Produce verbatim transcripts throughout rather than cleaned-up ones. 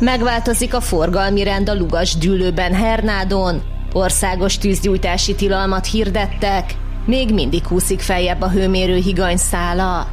Megváltozik a forgalmi rend a Lugasdűlőben Hernádon. Országos tűzgyújtási tilalmat hirdettek. Még mindig húszik feljebb a hőmérő higanyszála.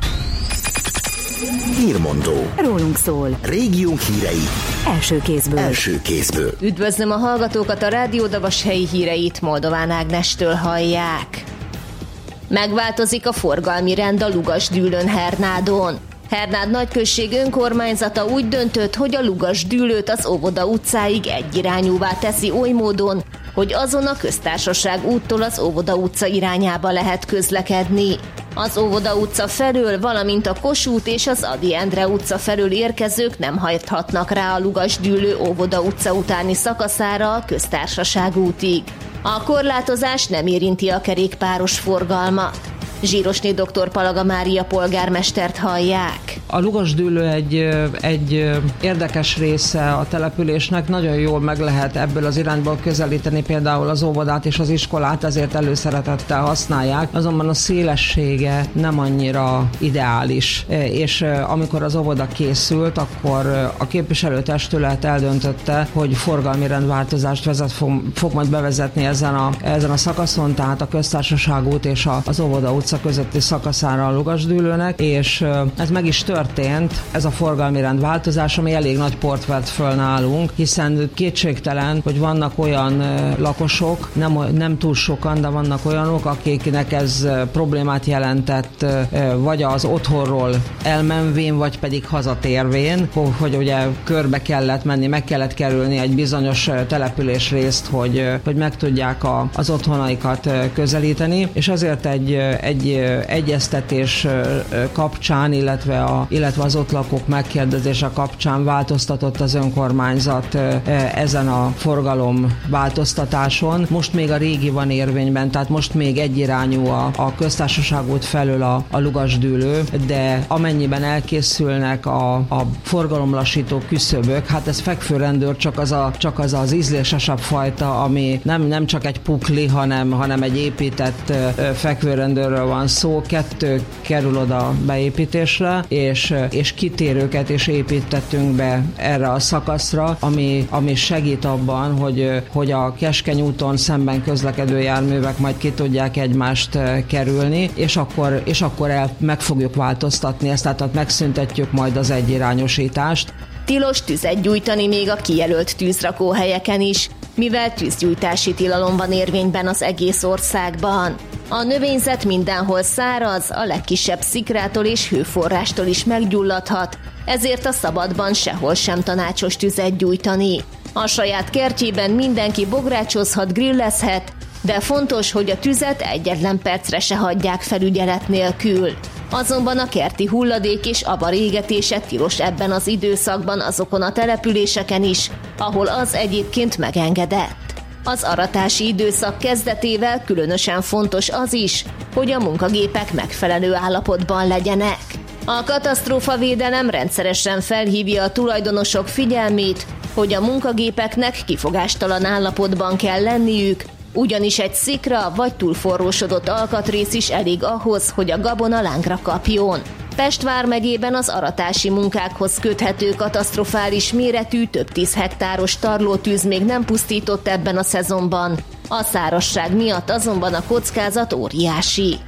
Hírmondó. Rólunk szól. Régiónk hírei. Első kézből. Első kézből. Üdvözlöm a hallgatókat, a Rádió Dabas helyi híreit Moldován Ágnestől hallják. Megváltozik a forgalmi rend a Lugasdűlőn Hernádon. Hernád nagyközség önkormányzata úgy döntött, hogy a Lugasdűlőt az Óvoda utcáig egyirányúvá teszi oly módon, hogy azon a Köztársaság úttól az Óvoda utca irányába lehet közlekedni. Az Óvoda utca felől, valamint a Kossuth és az Ady Endre utca felől érkezők nem hajthatnak rá a Lugasdűlő Óvoda utca utáni szakaszára a Köztársaság útig. A korlátozás nem érinti a kerékpáros forgalmat. Zsírosné dr. Palaga Mária polgármestert hallják. A Lugasdűlő egy, egy érdekes része a településnek, nagyon jól meg lehet ebből az irányból közelíteni például az óvodát és az iskolát, ezért előszeretettel használják, azonban a szélessége nem annyira ideális, és amikor az óvoda készült, akkor a képviselőtestület eldöntötte, hogy forgalmi rendváltozást vezet, fog, fog majd bevezetni ezen a, ezen a szakaszon, tehát a Köztársaság út és a, az Óvoda utca közötti szakaszára a Lugasdűlőnek, és ez meg is történt, ez a forgalmi rendváltozás, ami elég nagy port vett föl nálunk, hiszen kétségtelen, hogy vannak olyan lakosok, nem, nem túl sokan, de vannak olyanok, akiknek ez problémát jelentett, vagy az otthonról elmenvén, vagy pedig hazatérvén, hogy ugye körbe kellett menni, meg kellett kerülni egy bizonyos településrészt, hogy, hogy meg tudják a, az otthonaikat közelíteni, és ezért egy, egy egyeztetés kapcsán, illetve, a, illetve az ott lakók megkérdezése kapcsán változtatott az önkormányzat ezen a forgalom változtatáson. Most még a régi van érvényben, tehát most még egyirányú a, a Köztársaság út felől a, a Lugasdűlő, de amennyiben elkészülnek a, a forgalomlassító küszöbök, hát ez fekvőrendőr, csak az, a, csak az az ízlésesebb fajta, ami nem, nem csak egy pukli, hanem, hanem egy épített fekvőrendőrről van szó, kettő kerül oda beépítésre, és, és kitérőket is építettünk be erre a szakaszra, ami, ami segít abban, hogy, hogy a Keskeny úton szemben közlekedő járművek majd ki tudják egymást kerülni, és akkor, és akkor el, meg fogjuk változtatni ezt, tehát megszüntetjük majd az egyirányosítást. Tilos tüzet gyújtani még a kijelölt tűzrakóhelyeken is, mivel tűzgyújtási tilalom van érvényben az egész országban. A növényzet mindenhol száraz, a legkisebb szikrától és hőforrástól is meggyulladhat, ezért a szabadban sehol sem tanácsos tüzet gyújtani. A saját kertjében mindenki bográcsozhat, grillezhet, de fontos, hogy a tüzet egyetlen percre se hagyják felügyelet nélkül. Azonban a kerti hulladék és avar égetése tilos ebben az időszakban azokon a településeken is, ahol az egyébként megengedett. Az aratási időszak kezdetével különösen fontos az is, hogy a munkagépek megfelelő állapotban legyenek. A katasztrófavédelem rendszeresen felhívja a tulajdonosok figyelmét, hogy a munkagépeknek kifogástalan állapotban kell lenniük, ugyanis egy szikra vagy túlforrósodott alkatrész is elég ahhoz, hogy a gabona lángra kapjon. Pest vármegyében az aratási munkákhoz köthető katasztrofális méretű több tíz hektáros tarlótűz még nem pusztított ebben a szezonban. A szárazság miatt azonban a kockázat óriási.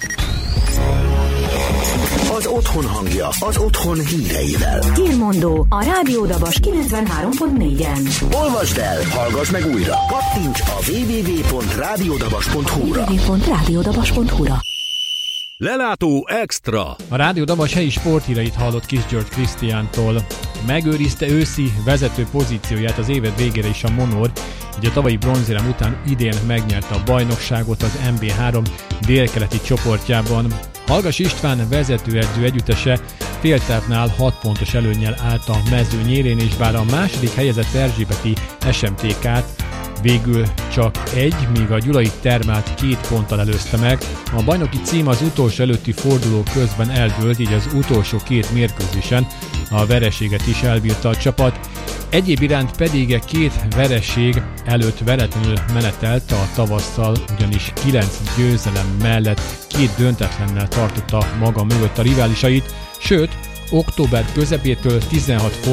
Az otthon hangja, az otthon híreivel. Hírmondó a Rádió Dabas kilencvenhárom pont négyen. Olvasd el, hallgass meg újra. Kattints a double-u double-u double-u pont rádiódabas pont hu-ra. double-u double-u double-u pont rádiódabas pont hu-ra. Lelátó Extra. A Rádió Dabas helyi sporthíreit hallott Kis György Krisztiántól. Megőrizte őszi vezető pozícióját az évad végére is a Monor, így a tavalyi bronzérem után idén megnyerte a bajnokságot az em bé három délkeleti csoportjában. Hallgass István vezetőedző együttese féltávnál hat pontos előnnyel állt a mezőnyérén, és bár a második helyezett erzsébeti es em té ká-t végül csak egy, míg a gyulai Termát két ponttal előzte meg. A bajnoki cím az utolsó előtti forduló közben eldőlt, így az utolsó két mérkőzésen a vereséget is elbírta a csapat. Egyéb iránt pedig két vereség előtt veretlenül menetelt a tavasszal, ugyanis kilenc győzelem mellett két döntetlennel tartotta maga mögött a riválisait, sőt, október közepétől tizenhat